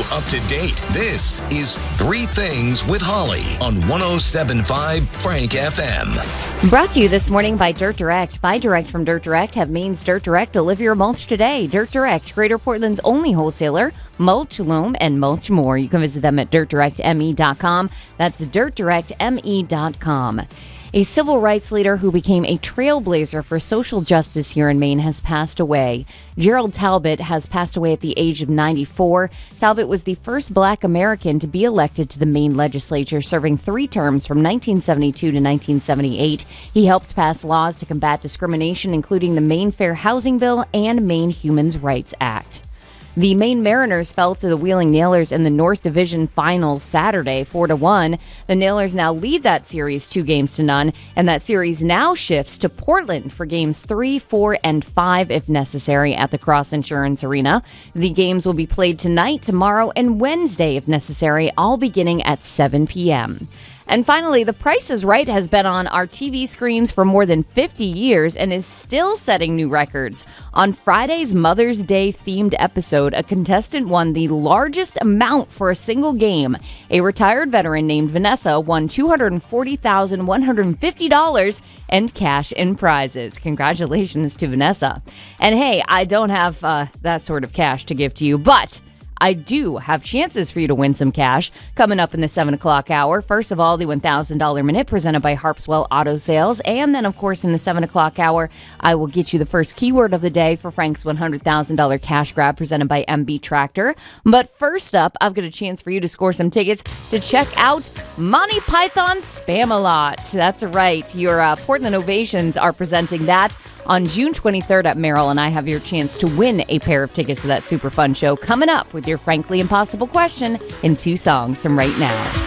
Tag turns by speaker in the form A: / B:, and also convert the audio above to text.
A: up to date. This is Three Things with Holly on 107.5 Frank FM.
B: Brought to you this morning by Dirt Direct. Buy direct from Dirt Direct. Have Maine's Dirt Direct deliver your mulch today. Dirt Direct, Greater Portland's only wholesaler. Mulch, loam, and mulch more. You can visit them at dirtdirectme.com. That's dirtdirectme.com. A civil rights leader who became a trailblazer for social justice here in Maine has passed away. Gerald Talbot has passed away at the age of 94. Talbot was the first Black American to be elected to the Maine legislature, serving 3 terms from 1972 to 1978. He helped pass laws to combat discrimination, including the Maine Fair Housing Bill and Maine Human Rights Act. The Maine Mariners fell to the Wheeling Nailers in the North Division Finals Saturday, 4-1. The Nailers now lead that series 2-0, and that series now shifts to Portland for games 3, 4, and 5 if necessary at the Cross Insurance Arena. The games will be played tonight, tomorrow, and Wednesday if necessary, all beginning at 7 p.m. And finally, The Price is Right has been on our TV screens for more than 50 years and is still setting new records. On Friday's Mother's Day themed episode, a contestant won the largest amount for a single game. A retired veteran named Vanessa won $240,150 and cash in prizes. Congratulations to Vanessa. And hey, I don't have that sort of cash to give to you, but I do have chances for you to win some cash coming up in the 7 o'clock hour. First of all, the $1,000 Minute presented by Harpswell Auto Sales. And then, of course, in the 7 o'clock hour, I will get you the first keyword of the day for Frank's $100,000 cash grab presented by MB Tractor. But first up, I've got a chance for you to score some tickets to check out Monty Python Spam-A-Lot. That's right. Your Portland Ovations are presenting that on June 23rd at Merrill, and I have your chance to win a pair of tickets to that super fun show coming up with your Frankly Impossible question in 2 songs from right now.